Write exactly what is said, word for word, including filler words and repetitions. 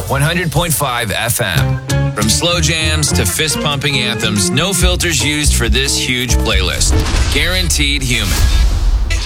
one hundred point five F M. From slow jams to fist-pumping anthems, no filters used for this huge playlist. Guaranteed human.